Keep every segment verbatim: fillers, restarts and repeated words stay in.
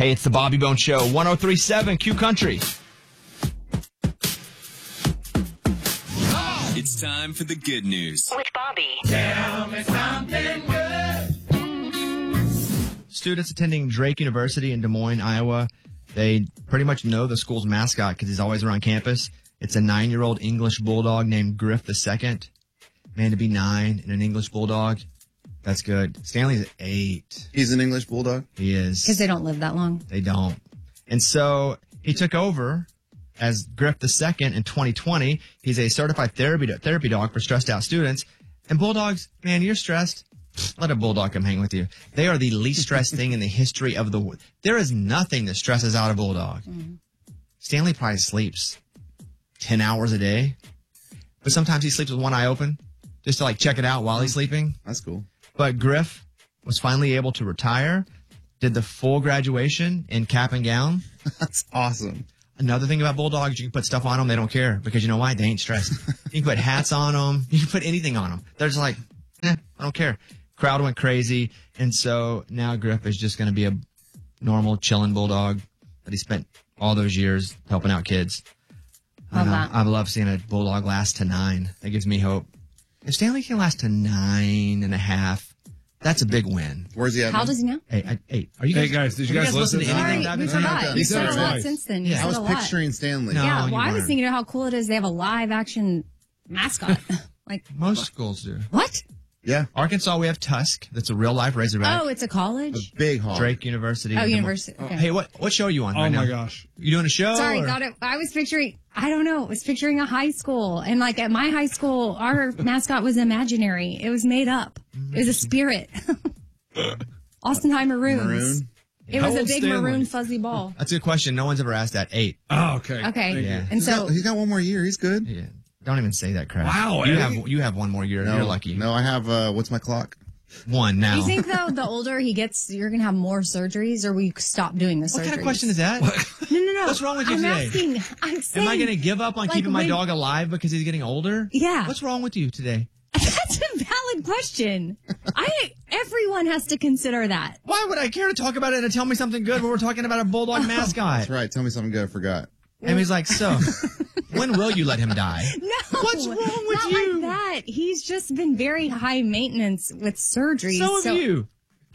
Hey, it's the Bobby Bone Show, one oh three point seven Q Country. It's time for the good news. With Bobby. Tell me something good. Students attending Drake University in Des Moines, Iowa, they pretty much know the school's mascot because he's always around campus. It's a nine-year-old English bulldog named Griff the Second. Man, to be nine and an English bulldog, that's good. Stanley's eight. He's an English bulldog? He is. Because they don't live that long. They don't. And so he took over as Griff the Second in twenty twenty. He's a certified therapy therapy dog for stressed out students. And bulldogs, man, you're stressed. Let a bulldog come hang with you. They are the least stressed thing in the history of the world. There is nothing that stresses out a bulldog. Mm. Stanley probably sleeps ten hours a day. But sometimes he sleeps with one eye open just to like check it out while he's sleeping. That's cool. But Griff was finally able to retire, did the full graduation in cap and gown. That's awesome. Another thing about bulldogs, you can put stuff on them. They don't care because you know why? They ain't stressed. You can put hats on them. You can put anything on them. They're just like, eh, I don't care. Crowd went crazy. And so now Griff is just going to be a normal, chilling bulldog that he spent all those years helping out kids. Love I, that. I love seeing a bulldog last to nine. That gives me hope. If Stanley can last to nine and a half, that's a big win. Where's he at? How man? does he know? Hey, I, hey, are you guys, Hey, guys, did you have guys listen to listen? anything Sorry, that I've we been saying? forgot. He You said said it a lot twice. since then. You Yeah. said I was a lot. picturing Stanley. No. Yeah, you well, I was weren't. thinking of how cool it is they have a live action mascot. Like, Most schools do. what? Yeah. Arkansas, we have Tusk. That's a real life Razorback. Oh, it's a college? A big hog. Drake University. Oh, in Des Moines. university. Okay. Hey, what what show are you on Oh right now? my gosh. You doing a show? Sorry, or- thought it, I was picturing, I don't know, I was picturing a high school. And like at my high school, our mascot was imaginary. It was made up. It was a spirit. Austin High Maroons. Maroon. It How was a old's big Stanley? maroon fuzzy ball. That's a good question. No one's ever asked that. Eight. Oh, okay. Okay. Thank Yeah. you. And He's so, got, he's got one more year. He's good. Yeah. Don't even say that crap. Wow, You Eddie. have you have one more year. No, You're lucky. No, I have, uh, what's my clock? One now. do you think though, the older he gets, you're going to have more surgeries or we stop doing the surgeries? what kind of question is that? No, no, no. What's wrong with you I'm today? asking, I'm saying. Am I going to give up on like keeping my when- dog alive because he's getting older? Yeah. What's wrong with you today? That's a valid question. I everyone has to consider that. Why would I care to talk about it and tell me something good when we're talking about a bulldog mascot? That's right. Tell me something good. I forgot. And he's like, so, when will you let him die? No. What's wrong with not you? like that. He's just been very high maintenance with surgery. So have you.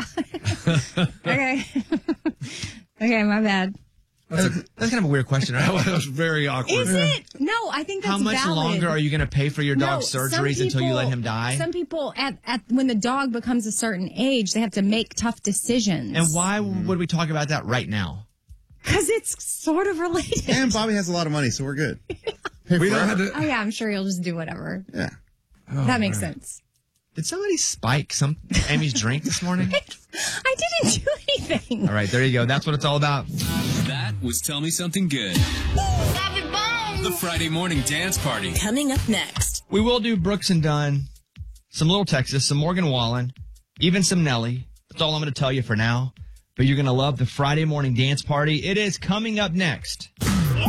Okay. Okay, my bad. That's, that's kind of a weird question, That right? was very awkward. Is it? No, I think that's How much valid. longer are you going to pay for your No, dog's some surgeries until you people- let him die? Some people, at, at when the dog becomes a certain age, they have to make tough decisions. And why would we talk about that right now? Because it's sort of related. And Bobby has a lot of money, so we're good. Pay We for don't it. have to. Oh, yeah, I'm sure he'll just do whatever. Yeah. that makes sense. Did somebody spike some Amy's drink this morning? I didn't do anything. All right, there you go. That's what it's all about. That was Tell Me Something Good. The Friday morning dance party. Coming up next. We will do Brooks and Dunn, some Little Texas, some Morgan Wallen, even some Nelly. That's all I'm going to tell you for now. But you're going to love the Friday morning dance party. It is coming up next.